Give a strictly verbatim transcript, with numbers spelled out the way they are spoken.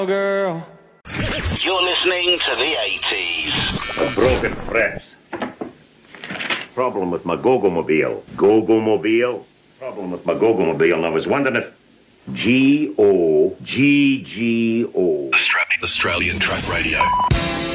Girl. You're listening to the eighties. A broken press. Problem with my Gogomobile. Gogomobile? Problem with my Gogomobile, and I was wondering if G O G G O. Australian Truck Radio.